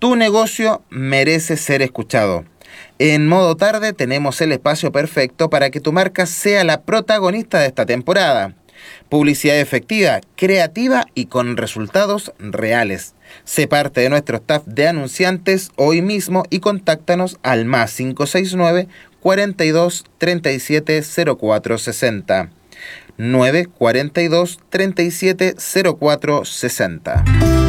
Tu negocio merece ser escuchado. En Modo Tarde tenemos el espacio perfecto para que tu marca sea la protagonista de esta temporada. Publicidad efectiva, creativa y con resultados reales. Sé parte de nuestro staff de anunciantes hoy mismo y contáctanos al +569 42 37 04 60. 9 42 37 04 60.